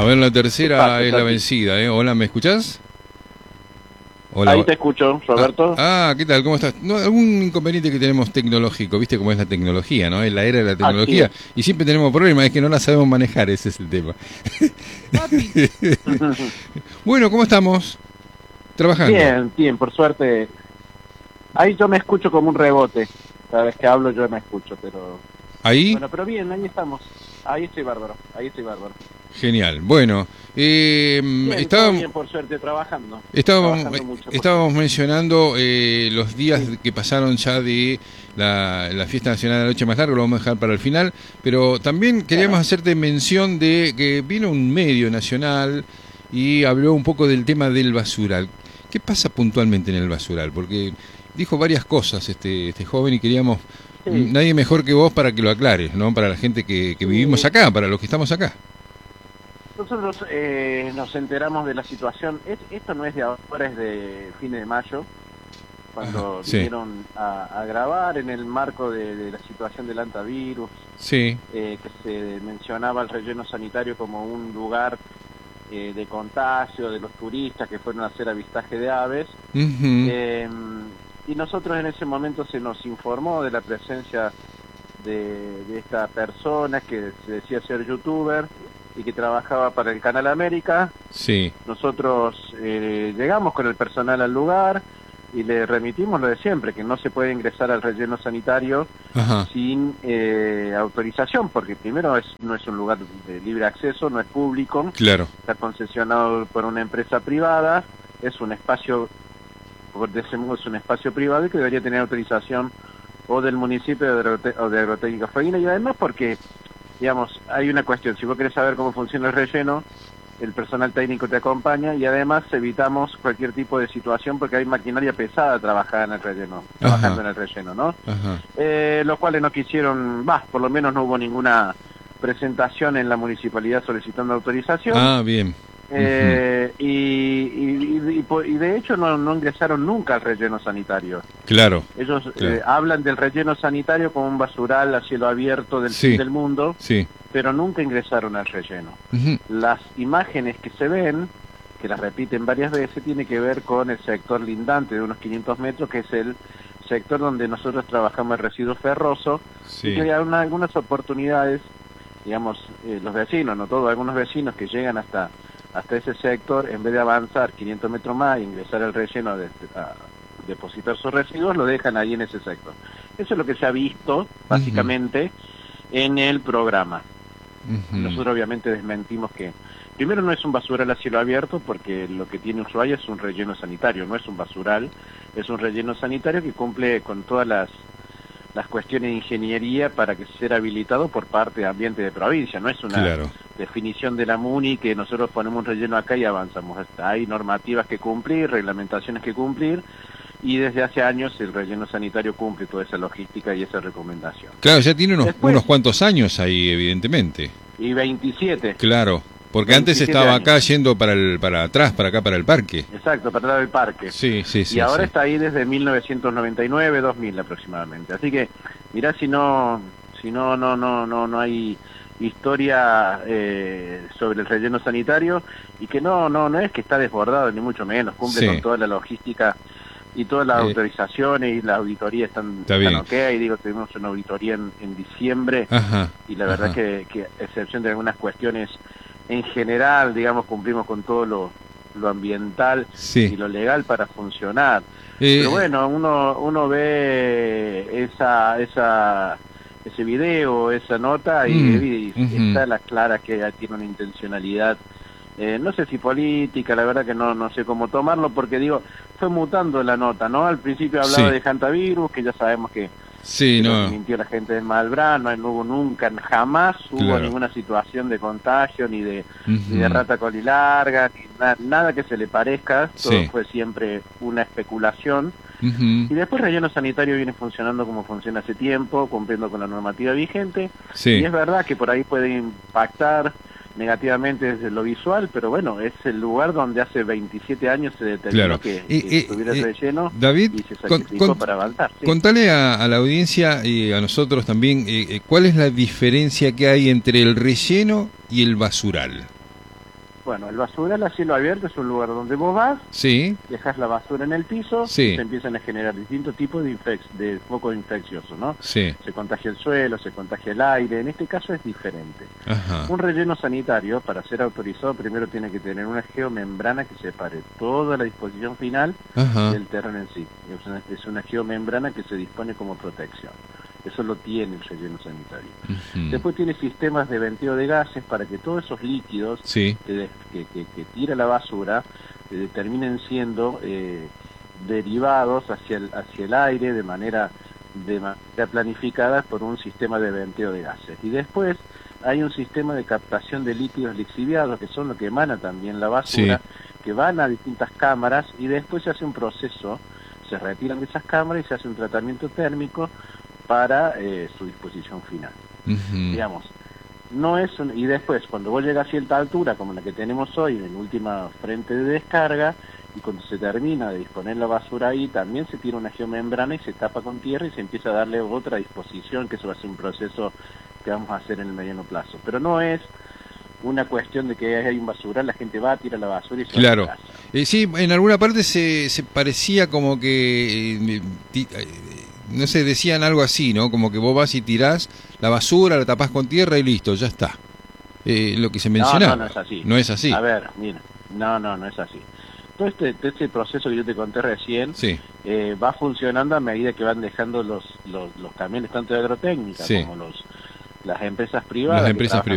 A ver, la tercera Pasa, es la Tati. vencida, ¿eh? Hola, ¿me escuchás? Hola. Ahí te escucho, Roberto. ¿Qué tal? ¿Cómo estás? No, algún inconveniente que tenemos tecnológico, ¿viste cómo es la tecnología, no? Es la era de la Así tecnología es. y siempre tenemos problemas, es que no la sabemos manejar, ese es el tema. Bueno, ¿cómo estamos? Trabajando. Bien, bien, por suerte. Ahí yo me escucho como un rebote. Cada vez que hablo yo me escucho, pero... ¿Ahí? Bueno, pero bien, ahí estamos. Ahí estoy bárbaro, ahí estoy bárbaro. Genial. Bueno, Bien, todo bien, por suerte, trabajando. Trabajando mucho, por estábamos suerte. mencionando los días Sí. que pasaron ya de la Fiesta Nacional de la Noche Más Larga, lo vamos a dejar para el final, pero también queríamos Bueno, hacerte mención de que vino un medio nacional y habló un poco del tema del basural. ¿Qué pasa puntualmente en el basural? Porque dijo varias cosas este joven y queríamos, sí, nadie mejor que vos para que lo aclares, ¿no? Para la gente que vivimos sí. acá, para los que estamos acá. Nosotros nos enteramos de la situación. Esto no es de ahora, es de fines de mayo, Ajá, cuando sí, vinieron a grabar en el marco de la situación del antivirus, sí. que se mencionaba el relleno sanitario como un lugar de contagio de los turistas que fueron a hacer avistaje de aves. Ujú. Y nosotros en ese momento se nos informó de la presencia de esta persona que se decía ser youtuber y que trabajaba para el Canal América. Sí, Nosotros llegamos con el personal al lugar y le remitimos lo de siempre, que no se puede ingresar al relleno sanitario ajá, sin autorización, porque primero no es un lugar de libre acceso, no es público, claro, está concesionado por una empresa privada, es un espacio, por decirlo, es un espacio privado y que debería tener autorización o del municipio o de Agrotécnica Faguina, y además porque, digamos, hay una cuestión, si vos querés saber cómo funciona el relleno, el personal técnico te acompaña y además evitamos cualquier tipo de situación porque hay maquinaria pesada trabajando en el relleno, ¿no? ajá, Los cuales no quisieron, por lo menos no hubo ninguna presentación en la municipalidad solicitando autorización. bien, ujú, Y de hecho no ingresaron nunca al relleno sanitario. claro, Ellos claro, hablan del relleno sanitario como un basural a cielo abierto del fin sí, del mundo, sí, pero nunca ingresaron al relleno. ujú, Las imágenes que se ven, que las repiten varias veces, tiene que ver con el sector lindante de unos 500 metros, que es el sector donde nosotros trabajamos el residuo ferroso, y sí, que hay algunas oportunidades, digamos, los vecinos, no todos, algunos vecinos que llegan hasta ese sector, en vez de avanzar 500 metros más e ingresar al relleno a depositar sus residuos, lo dejan ahí en ese sector. Eso es lo que se ha visto, ujú, básicamente, en el programa. ujú, Nosotros obviamente desmentimos que, primero, no es un basural a cielo abierto, porque lo que tiene Ushuaia es un relleno sanitario, no es un basural, es un relleno sanitario que cumple con todas las cuestiones de ingeniería para que sea habilitado por parte de Ambiente de Provincia. No es una claro, definición de la MUNI que nosotros ponemos un relleno acá y avanzamos. Hay normativas que cumplir, reglamentaciones que cumplir, y desde hace años el relleno sanitario cumple toda esa logística y esa recomendación. claro, ya tiene Después, unos cuantos años ahí, evidentemente, y 27, claro, porque antes 27 estaba años. acá yendo para atrás, para acá, para el parque, Exacto, para dar el parque. sí, sí, Y sí, ahora sí, está ahí desde 1999, 2000 aproximadamente. Así que, mirá si no hay historia sobre el relleno sanitario, y que no es que está desbordado, ni mucho menos, cumple con sí, toda la logística y todas las eh, autorizaciones, y las auditorías está están bien, ok. Digo, tuvimos una auditoría en diciembre, ajá, y la verdad ajá, que a excepción de algunas cuestiones, en general, digamos, cumplimos con todo lo ambiental y sí, lo legal para funcionar. Pero eh, bueno, uno ve ese video, esa nota, mm, y ujú, está a las claras que ella tiene una intencionalidad, no sé si política, la verdad que no sé cómo tomarlo, porque digo, fue mutando la nota, ¿no? Al principio hablaba sí, de hantavirus, que ya sabemos sí, que lo no, mintió la gente de Malbrán, no hubo nunca, jamás hubo claro, ninguna situación de contagio, ni de ujú, rata colilarga, nada que se le parezca, todo sí, fue siempre una especulación. ujú, Y después el relleno sanitario viene funcionando como funciona hace tiempo, cumpliendo con la normativa vigente, y sí, es verdad que por ahí puede impactar negativamente desde lo visual, pero bueno, es el lugar donde hace 27 años se determinó claro. que estuviera el relleno David, y se sacrificó para avanzar, ¿sí? contale a la audiencia y a nosotros también cuál es la diferencia que hay entre el relleno y el basural. Bueno, el basural a cielo abierto es un lugar donde vos vas, Sí, dejas la basura en el piso Sí. y se empiezan a generar distintos tipos de focos infecciosos, ¿no? sí, Se contagia el suelo, se contagia el aire, en este caso es diferente. ajá, Un relleno sanitario, para ser autorizado, primero tiene que tener una geomembrana que separe toda la disposición final ajá, del terreno en sí. Es una geomembrana que se dispone como protección. Eso lo tiene el relleno sanitario. ujú, Después tiene sistemas de venteo de gases para que todos esos líquidos sí, que tira la basura terminen siendo derivados hacia el aire de manera planificada por un sistema de venteo de gases. Y después hay un sistema de captación de líquidos lixiviados, que son lo que emana también la basura, que van a distintas cámaras y después se hace un proceso, se retiran de esas cámaras y se hace un tratamiento térmico para su disposición final. ujú, Digamos, no es y después cuando vos llegas a cierta altura como la que tenemos hoy en última frente de descarga y cuando se termina de disponer la basura ahí también se tira una geomembrana y se tapa con tierra y se empieza a darle otra disposición, que eso va a ser un proceso que vamos a hacer en el mediano plazo, pero no es una cuestión de que hay un basural, la gente va a tirar la basura y se claro. va a su casa. Sí, en alguna parte se parecía como que, no sé, decían algo así, ¿no? Como que vos vas y tirás la basura, la tapás con tierra y listo, ya está. Lo que se mencionaba. No es así. No es así. A ver, mira, no es así. Todo este proceso que yo te conté recién Sí, va funcionando a medida que van dejando los camiones tanto de agrotécnica Sí. como las empresas privadas las que empresas trabajan